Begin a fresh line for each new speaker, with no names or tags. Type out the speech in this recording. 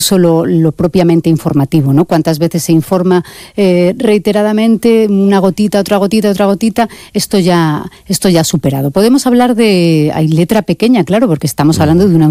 solo lo propiamente informativo, ¿no? Cuántas veces se informa reiteradamente, una gotita, otra gotita, otra gotita, esto ya ha superado. Podemos hablar hay letra pequeña, claro, porque estamos hablando de una